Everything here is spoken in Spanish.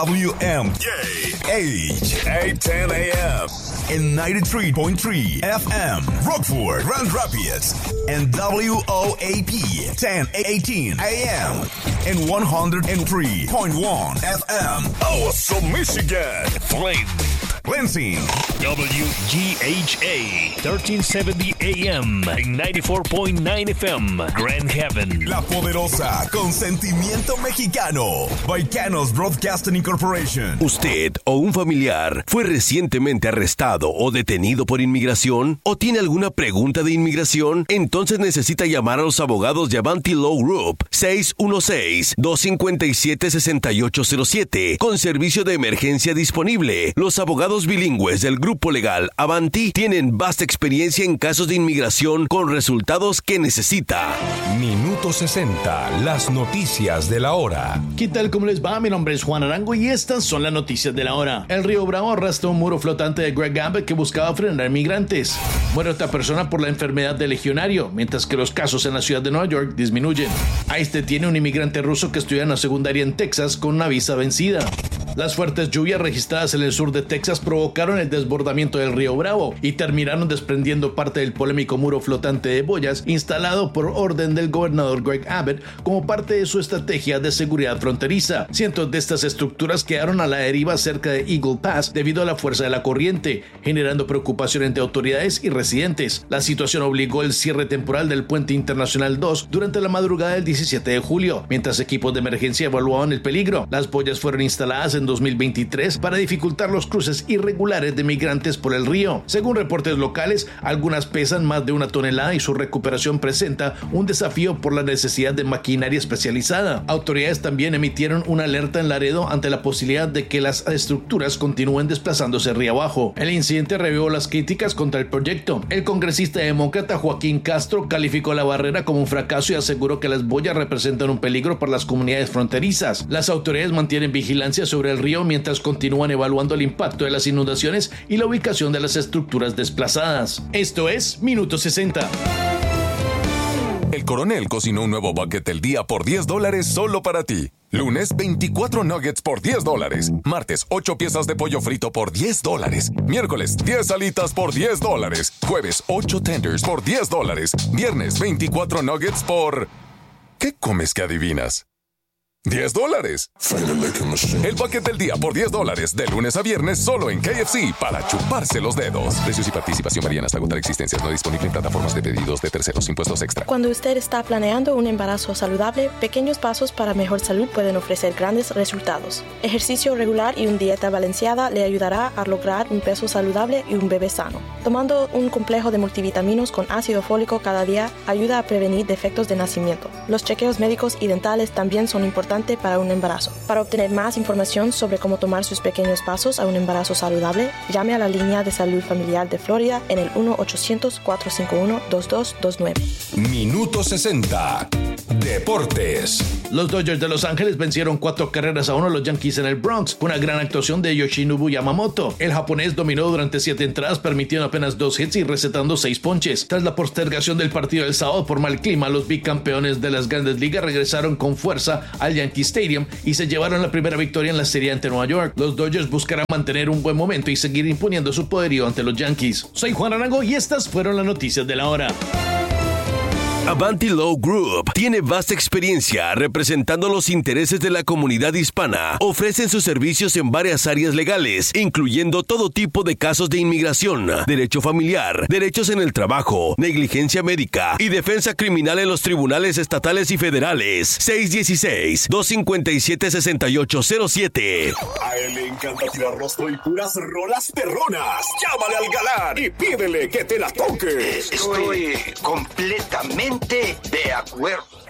WMH 810 AM and 93.3 FM Rockford, Grand Rapids, and WOAP 1018 AM and 103.1 FM Oso, Michigan. Flint, Lansing, WGHA 1370 AM and 94.9 FM Grand Haven. La Poderosa, con sentimiento mexicano. Baicanos Broadcasting Incorporation. ¿Usted o un familiar fue recientemente arrestado o detenido por inmigración? ¿O tiene alguna pregunta de inmigración? Entonces necesita llamar a los abogados de Avanti Law Group 616-257-6807 con servicio de emergencia disponible. Los abogados bilingües del grupo legal Avanti tienen vasta experiencia en casos de inmigración con resultados que necesita. Minuto 60, las noticias de la hora. ¿Qué tal? ¿Cómo les va? Mi nombre es Juan Arango y estas son las noticias de la hora. El Río Bravo arrastró un muro flotante de Greg Abbott que buscaba frenar migrantes. Muere otra persona por la enfermedad de legionario, mientras que los casos en la ciudad de Nueva York disminuyen. ICE detiene a un inmigrante ruso que estudia en la secundaria en Texas con una visa vencida. Las fuertes lluvias registradas en el sur de Texas provocaron el desbordamiento del Río Bravo y terminaron desprendiendo parte del polémico muro flotante de boyas instalado por orden del gobernador Greg Abbott como parte de su estrategia de seguridad fronteriza. Cientos de estas estructuras quedaron a la deriva cerca de Eagle Pass debido a la fuerza de la corriente, generando preocupación entre autoridades y residentes. La situación obligó el cierre temporal del Puente Internacional 2 durante la madrugada del 17 de julio, mientras equipos de emergencia evaluaban el peligro. Las boyas fueron instaladas en 2023 para dificultar los cruces irregulares de migrantes por el río. Según reportes locales, algunas pesan más de 1 tonelada y su recuperación presenta un desafío por la necesidad de maquinaria especializada. Autoridades también emitieron una alerta en Laredo ante la posibilidad de que las estructuras continúen desplazándose río abajo. El incidente revivó las críticas contra el proyecto. El congresista demócrata Joaquín Castro calificó la barrera como un fracaso y aseguró que las boyas representan un peligro para las comunidades fronterizas. Las autoridades mantienen vigilancia sobre el río mientras continúan evaluando el impacto de las inundaciones y la ubicación de las estructuras desplazadas. Esto es Minuto 60. El Coronel cocinó un nuevo bucket del día por $10 solo para ti. Lunes, 24 nuggets por $10. Martes, 8 piezas de pollo frito por $10. Miércoles, 10 alitas por $10. Jueves, 8 tenders por $10. Viernes, 24 nuggets por... ¿Qué comes que adivinas? $10. El bucket del día por $10 de lunes a viernes solo en KFC para chuparse los dedos. Precios y participación varían hasta agotar existencias. No disponible en plataformas de pedidos de terceros. Impuestos extra. Cuando usted está planeando un embarazo saludable, pequeños pasos para mejor salud pueden ofrecer grandes resultados. Ejercicio regular y una dieta balanceada le ayudará a lograr un peso saludable y un bebé sano. Tomando un complejo de multivitaminos con ácido fólico cada día ayuda a prevenir defectos de nacimiento. Los chequeos médicos y dentales también son importantes para un embarazo. Para obtener más información sobre cómo tomar sus pequeños pasos a un embarazo saludable, llame a la línea de salud familiar de Florida en el 1-800-451-2229. Minuto 60. Deportes. Los Dodgers de Los Ángeles vencieron 4-1 a los Yankees en el Bronx, con una gran actuación de Yoshinobu Yamamoto. El japonés dominó durante 7 entradas, permitiendo apenas 2 hits y recetando 6 ponches. Tras la postergación del partido del sábado por mal clima, los bicampeones de las Grandes Ligas regresaron con fuerza al Yankee Stadium y se llevaron la primera victoria en la serie ante Nueva York. Los Dodgers buscarán mantener un buen momento y seguir imponiendo su poderío ante los Yankees. Soy Juan Arango y estas fueron las noticias de la hora. Avanti Law Group tiene vasta experiencia representando los intereses de la comunidad hispana. Ofrecen sus servicios en varias áreas legales, incluyendo todo tipo de casos de inmigración, derecho familiar, derechos en el trabajo, negligencia médica y defensa criminal en los tribunales estatales y federales. 616-257-6807. A él le encanta tirar rostro y puras rolas perronas. Llámale al galán y pídele que te la toque. Estoy completamente de acuerdo.